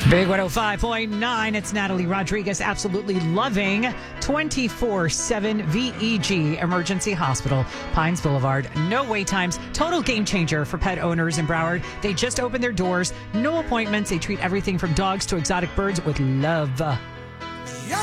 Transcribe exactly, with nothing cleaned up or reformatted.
Big one oh five point nine. It's Natalie Rodriguez, absolutely loving twenty-four seven V E G Emergency Hospital, Pines Boulevard. No wait times. Total game changer for pet owners in Broward. They just opened their doors. No appointments. They treat everything from dogs to exotic birds with love. Yeah.